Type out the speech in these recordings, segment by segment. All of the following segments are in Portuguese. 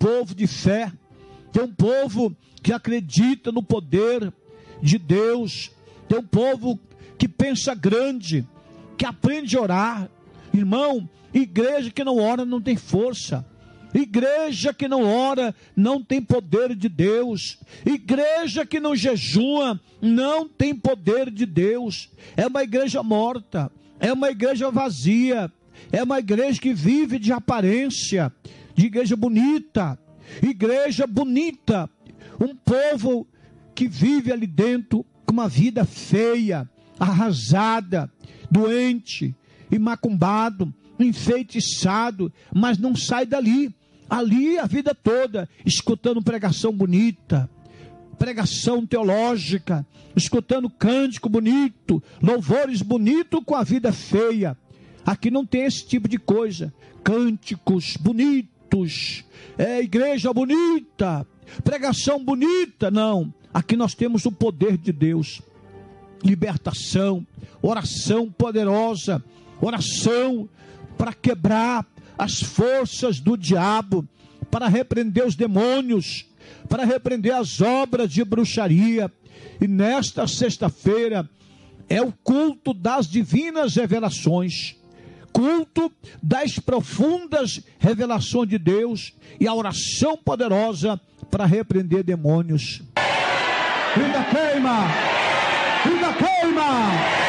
povo de fé, tem um povo que acredita no poder de Deus, tem um povo que pensa grande, que aprende a orar. Irmão, igreja que não ora não tem força. Igreja que não ora não tem poder de Deus. Igreja que não jejua não tem poder de Deus. É uma igreja morta, é uma igreja vazia, é uma igreja que vive de aparência, de igreja bonita. Igreja bonita, um povo que vive ali dentro com uma vida feia, arrasada, doente, macumbado, enfeitiçado, mas não sai dali. Ali a vida toda, escutando pregação bonita, pregação teológica, escutando cântico bonito, louvores bonitos com a vida feia. Aqui não tem esse tipo de coisa. Cânticos bonitos, igreja bonita, pregação bonita, não. Aqui nós temos o poder de Deus, libertação, oração poderosa, oração para quebrar as forças do diabo, para repreender os demônios, para repreender as obras de bruxaria. E nesta sexta-feira é o culto das divinas revelações, culto das profundas revelações de Deus e a oração poderosa para repreender demônios. Ainda queima, ainda queima.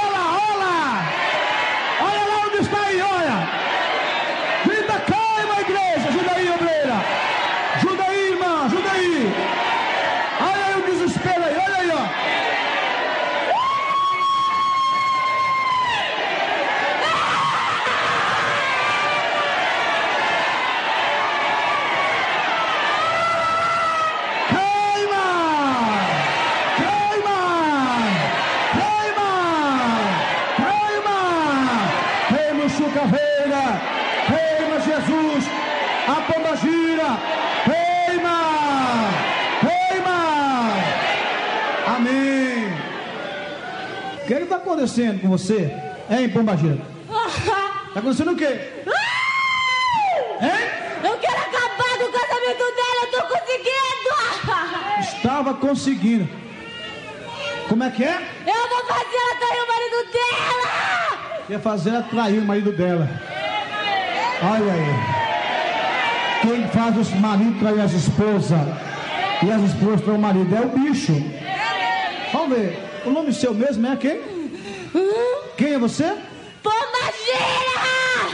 Queima Jesus, a pomba gira, queima, queima, amém. O que está acontecendo com você, hein, pomba gira? Está acontecendo o quê? Hein? Eu quero acabar com o casamento dela, eu estou conseguindo. Estava conseguindo. Como é que é? Eu vou fazer ela trair o marido dela. Quer fazer ela trair o marido dela. Olha aí. Quem faz os maridos trair as esposas e as esposas trair o marido é o bicho. Vamos ver. O nome seu mesmo é quem? Quem é você? Pomba gira!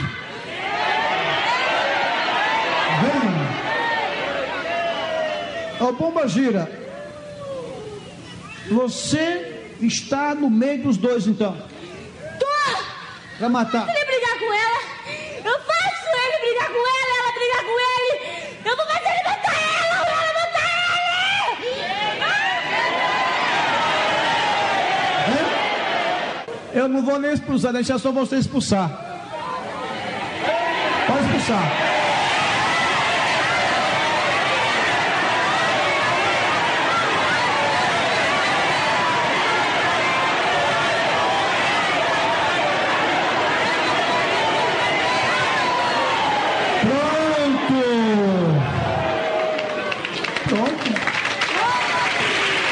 Vem. Ô pomba gira, você está no meio dos dois então? Tô! Pra matar? Ele brigar com ela, eu faço ele brigar com ela brigar com ele, eu vou fazer ele matar ela, ou ela matar ele! Eu não vou nem expulsar, deixar só você expulsar. Pode expulsar.